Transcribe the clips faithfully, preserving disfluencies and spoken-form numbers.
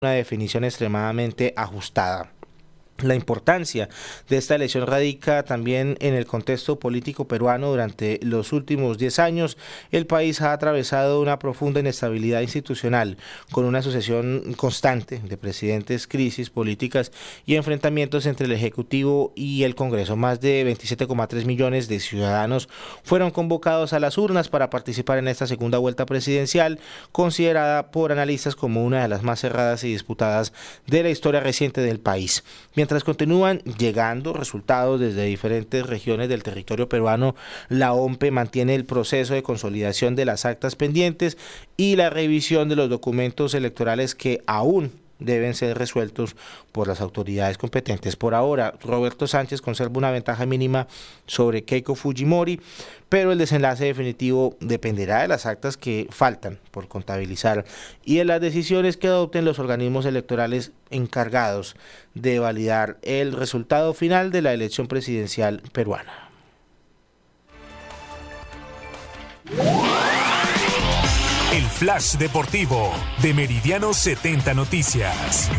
una definición extremadamente ajustada. La importancia de esta elección radica también en el contexto político peruano. Durante los últimos diez años, el país ha atravesado una profunda inestabilidad institucional, con una sucesión constante de presidentes, crisis políticas y enfrentamientos entre el Ejecutivo y el Congreso. Más de veintisiete coma tres millones de ciudadanos fueron convocados a las urnas para participar en esta segunda vuelta presidencial, considerada por analistas como una de las más cerradas y disputadas de la historia reciente del país. Mientras Mientras continúan llegando resultados desde diferentes regiones del territorio peruano, la O M P E mantiene el proceso de consolidación de las actas pendientes y la revisión de los documentos electorales que aún deben ser resueltos por las autoridades competentes. Por ahora, Roberto Sánchez conserva una ventaja mínima sobre Keiko Fujimori, pero el desenlace definitivo dependerá de las actas que faltan por contabilizar y de las decisiones que adopten los organismos electorales encargados de validar el resultado final de la elección presidencial peruana. El Flash Deportivo de Meridiano setenta Noticias.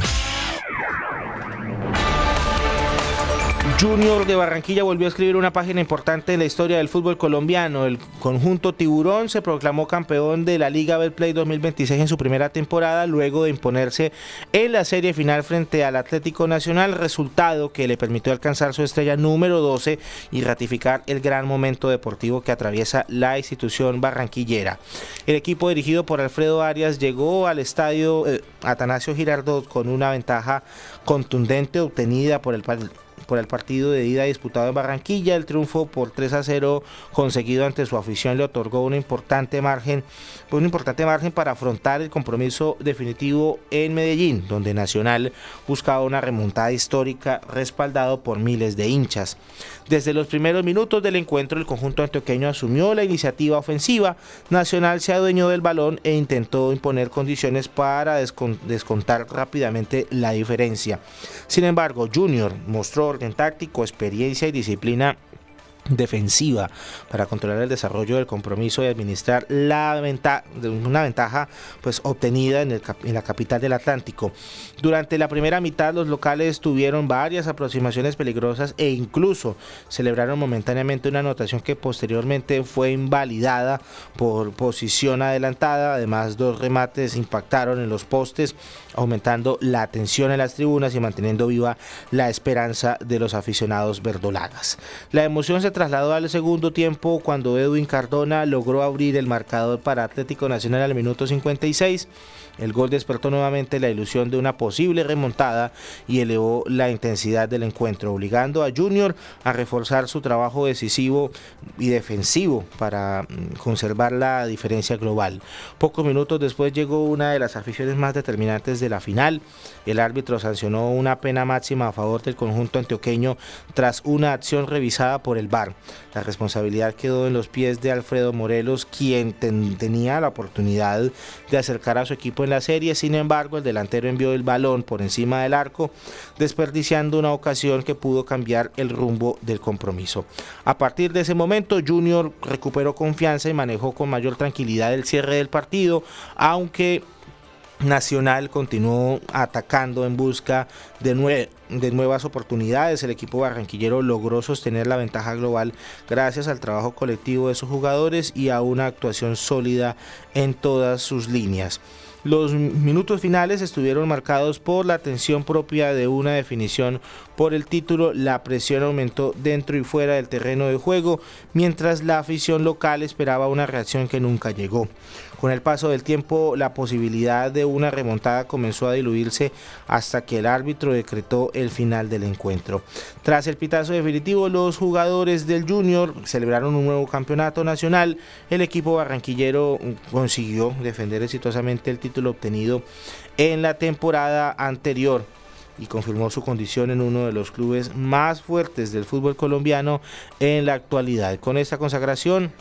Junior de Barranquilla volvió a escribir una página importante en la historia del fútbol colombiano. El conjunto tiburón se proclamó campeón de la Liga Betplay dos mil veintiséis en su primera temporada, luego de imponerse en la serie final frente al Atlético Nacional, resultado que le permitió alcanzar su estrella número doce y ratificar el gran momento deportivo que atraviesa la institución barranquillera. El equipo dirigido por Alfredo Arias llegó al estadio eh, Atanasio Girardot con una ventaja contundente obtenida por el por el partido de ida disputado en Barranquilla. El triunfo por tres a cero conseguido ante su afición le otorgó un importante margen, un importante margen para afrontar el compromiso definitivo en Medellín, donde Nacional buscaba una remontada histórica respaldado por miles de hinchas. Desde los primeros minutos del encuentro, el conjunto antioqueño asumió la iniciativa ofensiva. Nacional se adueñó del balón e intentó imponer condiciones para descontar rápidamente la diferencia. Sin embargo, Junior mostró orden táctico, experiencia y disciplina defensiva para controlar el desarrollo del compromiso y administrar la ventaja, una ventaja pues obtenida en, el, en la capital del Atlántico. Durante la primera mitad, los locales tuvieron varias aproximaciones peligrosas e incluso celebraron momentáneamente una anotación que posteriormente fue invalidada por posición adelantada. Además, dos remates impactaron en los postes, aumentando la tensión en las tribunas y manteniendo viva la esperanza de los aficionados verdolagas. La emoción se trasladó al segundo tiempo cuando Edwin Cardona logró abrir el marcador para Atlético Nacional al minuto cincuenta y seis. El gol despertó nuevamente la ilusión de una posible remontada y elevó la intensidad del encuentro, obligando a Junior a reforzar su trabajo decisivo y defensivo para conservar la diferencia global. Pocos minutos después llegó una de las aficiones más determinantes de la final. El árbitro sancionó una pena máxima a favor del conjunto antioqueño tras una acción revisada por el V A R. La responsabilidad quedó en los pies de Alfredo Morelos, quien ten, tenía la oportunidad de acercar a su equipo en la serie. Sin embargo, el delantero envió el balón por encima del arco, desperdiciando una ocasión que pudo cambiar el rumbo del compromiso. A partir de ese momento, Junior recuperó confianza y manejó con mayor tranquilidad el cierre del partido, aunque Nacional continuó atacando en busca de, nue- de nuevas oportunidades. El equipo barranquillero logró sostener la ventaja global gracias al trabajo colectivo de sus jugadores y a una actuación sólida en todas sus líneas. Los minutos finales estuvieron marcados por la tensión propia de una definición por el título. La presión aumentó dentro y fuera del terreno de juego, mientras la afición local esperaba una reacción que nunca llegó. Con el paso del tiempo, la posibilidad de una remontada comenzó a diluirse hasta que el árbitro decretó el final del encuentro. Tras el pitazo definitivo, los jugadores del Junior celebraron un nuevo campeonato nacional. El equipo barranquillero consiguió defender exitosamente el título obtenido en la temporada anterior y confirmó su condición en uno de los clubes más fuertes del fútbol colombiano en la actualidad. Con esta consagración,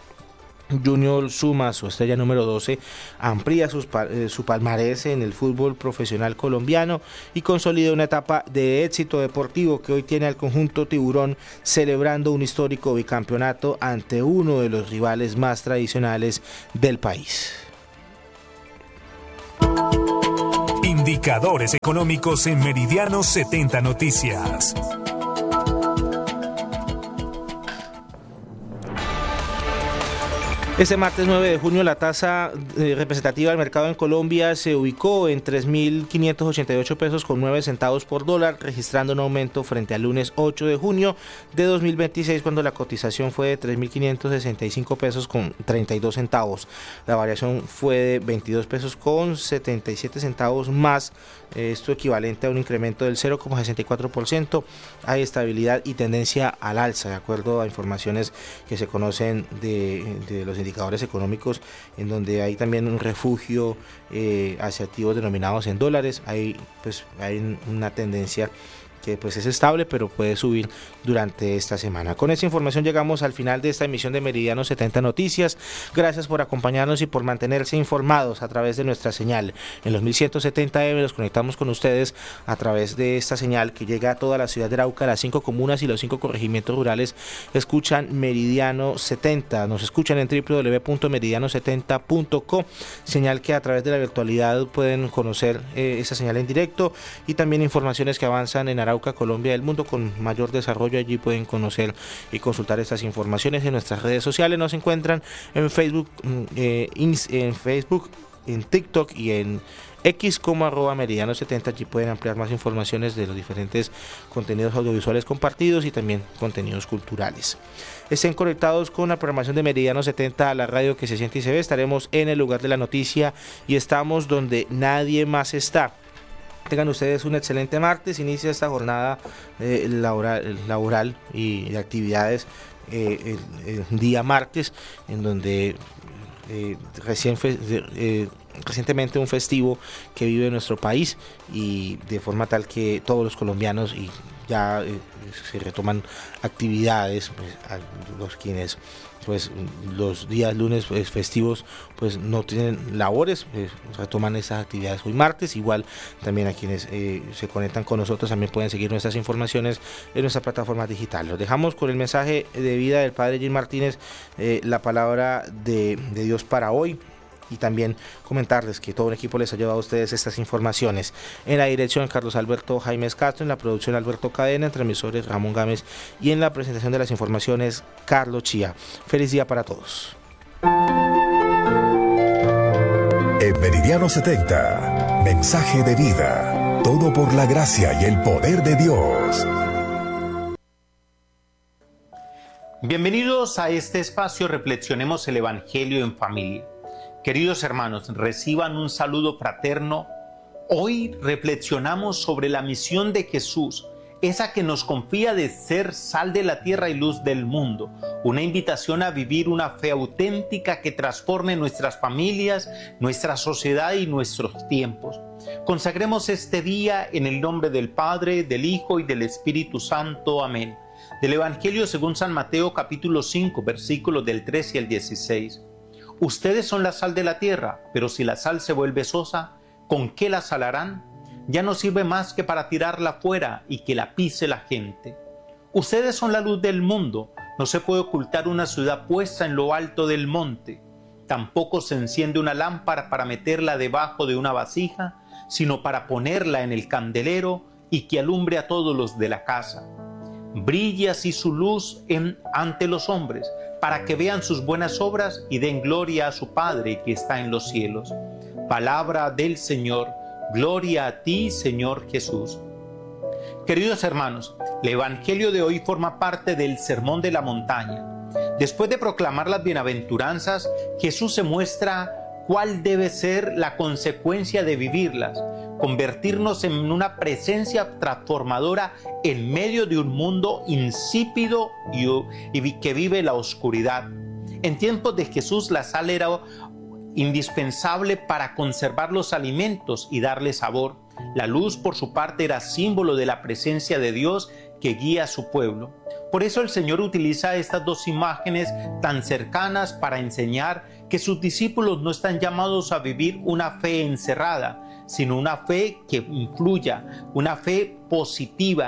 Junior suma su estrella número doce, amplía sus, eh, su palmarés en el fútbol profesional colombiano y consolida una etapa de éxito deportivo que hoy tiene al conjunto tiburón celebrando un histórico bicampeonato ante uno de los rivales más tradicionales del país. Indica Indicadores económicos en Meridiano setenta Noticias. Este martes nueve de junio la tasa eh, representativa del mercado en Colombia se ubicó en tres mil quinientos ochenta y ocho pesos con nueve centavos por dólar, registrando un aumento frente al lunes ocho de junio de dos mil veintiséis, cuando la cotización fue de tres mil quinientos sesenta y cinco pesos con treinta y dos centavos. La variación fue de veintidós pesos con setenta y siete centavos más, esto equivalente a un incremento del cero coma sesenta y cuatro por ciento. Hay estabilidad y tendencia al alza, de acuerdo a informaciones que se conocen de, de los indicadores económicos, en donde hay también un refugio eh, hacia activos denominados en dólares. Hay, pues, hay una tendencia que pues es estable, pero puede subir durante esta semana. Con esta información llegamos al final de esta emisión de Meridiano setenta Noticias. Gracias por acompañarnos y por mantenerse informados a través de nuestra señal. En los mil ciento setenta eme nos conectamos con ustedes a través de esta señal que llega a toda la ciudad de Arauca, las cinco comunas y los cinco corregimientos rurales. Escuchan Meridiano setenta, nos escuchan en doble u doble u doble u punto meridiano setenta punto co, señal que a través de la virtualidad pueden conocer eh, esa señal en directo, y también informaciones que avanzan en Arauca, Colombia y el mundo con mayor desarrollo. Allí pueden conocer y consultar estas informaciones. En nuestras redes sociales nos encuentran en Facebook, eh, en Facebook, en TikTok y en X como arroba meridiano setenta. Allí pueden ampliar más informaciones de los diferentes contenidos audiovisuales compartidos y también contenidos culturales. Estén conectados con la programación de Meridiano setenta, a la radio que se siente y se ve. Estaremos en el lugar de la noticia y estamos donde nadie más está. Tengan ustedes un excelente martes. Inicia esta jornada eh, laboral, laboral y de actividades eh, el, el día martes, en donde eh, recién fe, eh, recientemente un festivo que vive nuestro país, y de forma tal que todos los colombianos y ya eh, se retoman actividades, pues, a los quienes pues los días lunes pues, festivos pues no tienen labores, pues, retoman esas actividades hoy martes. Igual también a quienes eh, se conectan con nosotros también pueden seguir nuestras informaciones en nuestra plataforma digital. Los dejamos con el mensaje de vida del padre Gil Martínez, eh, la palabra de, de Dios para hoy. Y también comentarles que todo el equipo les ha llevado a ustedes estas informaciones. En la dirección, Carlos Alberto Jaimes Castro; en la producción, Alberto Cadena; en transmisores, Ramón Gámez; y en la presentación de las informaciones, Carlos Chía. Feliz día para todos. En Meridiano setenta, mensaje de vida. Todo por la gracia y el poder de Dios. Bienvenidos a este espacio Reflexionemos el Evangelio en Familia. Queridos hermanos, reciban un saludo fraterno. Hoy reflexionamos sobre la misión de Jesús, esa que nos confía de ser sal de la tierra y luz del mundo, una invitación a vivir una fe auténtica que transforme nuestras familias, nuestra sociedad y nuestros tiempos. Consagremos este día en el nombre del Padre, del Hijo y del Espíritu Santo. Amén. Del Evangelio según San Mateo, capítulo cinco, versículos del trece al dieciséis. Ustedes son la sal de la tierra, pero si la sal se vuelve sosa, ¿con qué la salarán? Ya no sirve más que para tirarla fuera y que la pise la gente. Ustedes son la luz del mundo. No se puede ocultar una ciudad puesta en lo alto del monte. Tampoco se enciende una lámpara para meterla debajo de una vasija, sino para ponerla en el candelero y que alumbre a todos los de la casa. Brille así su luz en, ante los hombres, para que vean sus buenas obras y den gloria a su Padre que está en los cielos. Palabra del Señor. Gloria a ti, Señor Jesús. Queridos hermanos, el Evangelio de hoy forma parte del Sermón de la Montaña. Después de proclamar las bienaventuranzas, Jesús se muestra cuál debe ser la consecuencia de vivirlas: convertirnos en una presencia transformadora en medio de un mundo insípido y, y que vive la oscuridad. En tiempos de Jesús, la sal era indispensable para conservar los alimentos y darle sabor. La luz, por su parte, era símbolo de la presencia de Dios que guía a su pueblo. Por eso el Señor utiliza estas dos imágenes tan cercanas para enseñar que sus discípulos no están llamados a vivir una fe encerrada, sino una fe que influya, una fe positiva,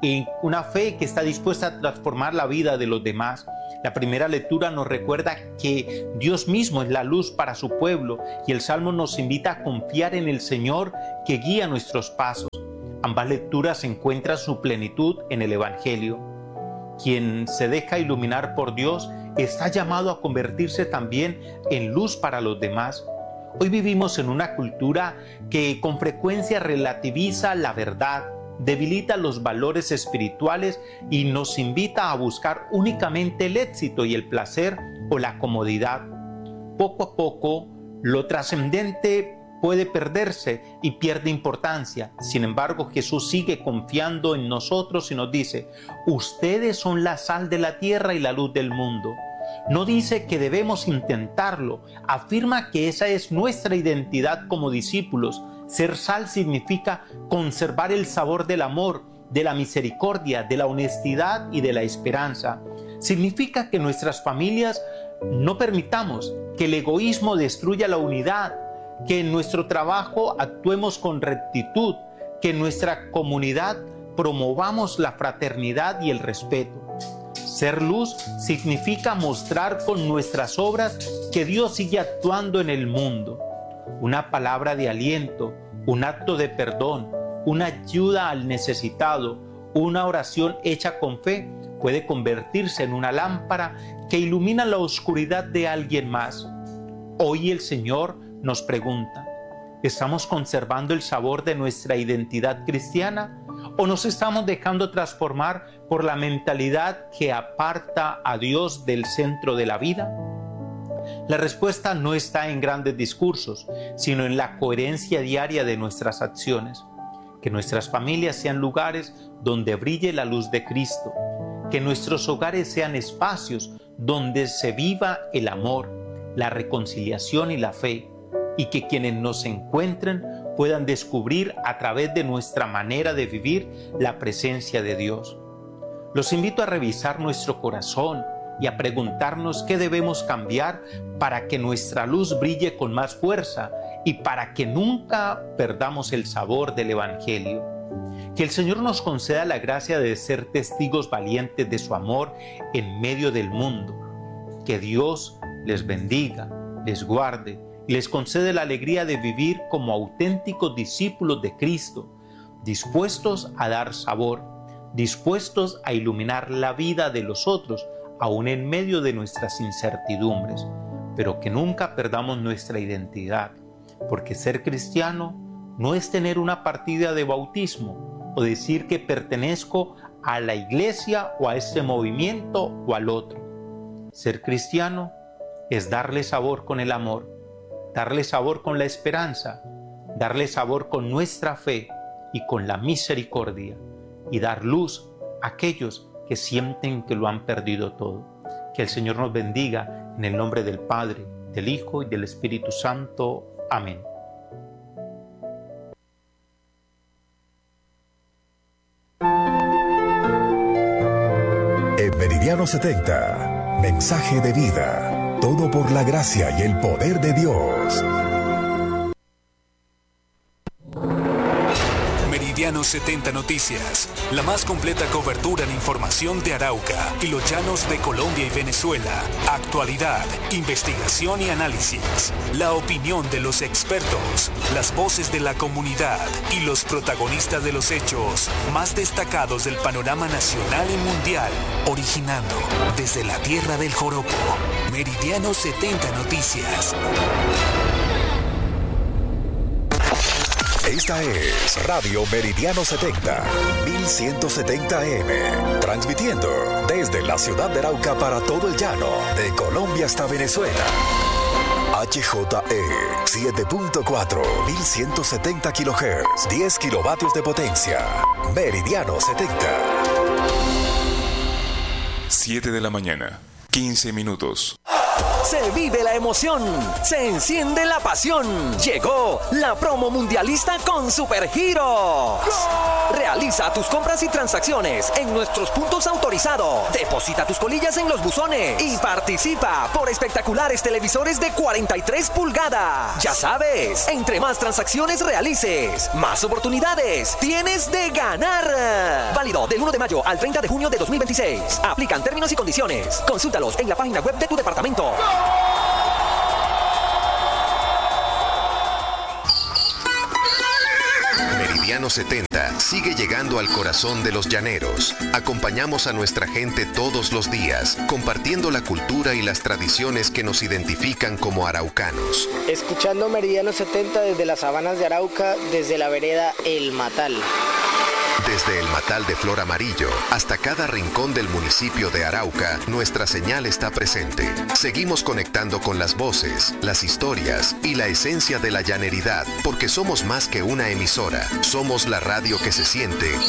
en una fe que está dispuesta a transformar la vida de los demás. La primera lectura nos recuerda que Dios mismo es la luz para su pueblo y el Salmo nos invita a confiar en el Señor que guía nuestros pasos. Ambas lecturas encuentran su plenitud en el Evangelio. Quien se deja iluminar por Dios está llamado a convertirse también en luz para los demás. Hoy vivimos en una cultura que con frecuencia relativiza la verdad, debilita los valores espirituales y nos invita a buscar únicamente el éxito y el placer o la comodidad. Poco a poco, lo trascendente puede perderse y pierde importancia. Sin embargo, Jesús sigue confiando en nosotros y nos dice: ustedes son la sal de la tierra y la luz del mundo. No dice que debemos intentarlo, afirma que esa es nuestra identidad como discípulos. Ser sal significa conservar el sabor del amor, de la misericordia, de la honestidad y de la esperanza. Significa que nuestras familias no permitamos que el egoísmo destruya la unidad, que en nuestro trabajo actuemos con rectitud, que en nuestra comunidad promovamos la fraternidad y el respeto. Ser luz significa mostrar con nuestras obras que Dios sigue actuando en el mundo. Una palabra de aliento, un acto de perdón, una ayuda al necesitado, una oración hecha con fe puede convertirse en una lámpara que ilumina la oscuridad de alguien más. Hoy el Señor nos pregunta: ¿estamos conservando el sabor de nuestra identidad cristiana o nos estamos dejando transformar por la mentalidad que aparta a Dios del centro de la vida? La respuesta no está en grandes discursos, sino en la coherencia diaria de nuestras acciones. Que nuestras familias sean lugares donde brille la luz de Cristo, que nuestros hogares sean espacios donde se viva el amor, la reconciliación y la fe, y que quienes nos encuentren puedan descubrir a través de nuestra manera de vivir la presencia de Dios. Los invito a revisar nuestro corazón y a preguntarnos qué debemos cambiar para que nuestra luz brille con más fuerza y para que nunca perdamos el sabor del Evangelio. Que el Señor nos conceda la gracia de ser testigos valientes de su amor en medio del mundo. Que Dios les bendiga, les guarde y les concede la alegría de vivir como auténticos discípulos de Cristo, dispuestos a dar sabor, dispuestos a iluminar la vida de los otros, aún en medio de nuestras incertidumbres, pero que nunca perdamos nuestra identidad, porque ser cristiano no es tener una partida de bautismo o decir que pertenezco a la iglesia o a este movimiento o al otro. Ser cristiano es darle sabor con el amor, darle sabor con la esperanza, darle sabor con nuestra fe y con la misericordia, y dar luz a aquellos que sienten que lo han perdido todo. Que el Señor nos bendiga en el nombre del Padre, del Hijo y del Espíritu Santo. Amén. En Meridiano setenta, mensaje de vida, todo por la gracia y el poder de Dios. Meridiano setenta Noticias, la más completa cobertura en información de Arauca y los llanos de Colombia y Venezuela. Actualidad, investigación y análisis. La opinión de los expertos, las voces de la comunidad y los protagonistas de los hechos más destacados del panorama nacional y mundial. Originando desde la tierra del joropo. Meridiano setenta Noticias. Esta es Radio Meridiano setenta, mil ciento setenta A M, transmitiendo desde la ciudad de Arauca para todo el llano, de Colombia hasta Venezuela. H J E siete punto cuatro, mil ciento setenta kilohertz, diez kilovatios de potencia. Meridiano setenta. siete de la mañana, quince minutos. Se vive la emoción, se enciende la pasión. Llegó la promo mundialista con Supergiros. Realiza tus compras y transacciones en nuestros puntos autorizados. Deposita tus colillas en los buzones y participa por espectaculares televisores de cuarenta y tres pulgadas. Ya sabes, entre más transacciones realices, más oportunidades tienes de ganar. Válido del uno de mayo al treinta de junio de dos mil veintiséis. Aplican términos y condiciones. Consúltalos en la página web de tu departamento. Meridiano setenta sigue llegando al corazón de los llaneros. Acompañamos a nuestra gente todos los días, compartiendo la cultura y las tradiciones que nos identifican como araucanos. Escuchando Meridiano setenta desde las sabanas de Arauca, desde la vereda El Matal. Desde el Matal de Flor Amarillo hasta cada rincón del municipio de Arauca, nuestra señal está presente. Seguimos conectando con las voces, las historias y la esencia de la llaneridad, porque somos más que una emisora. Somos la radio que se siente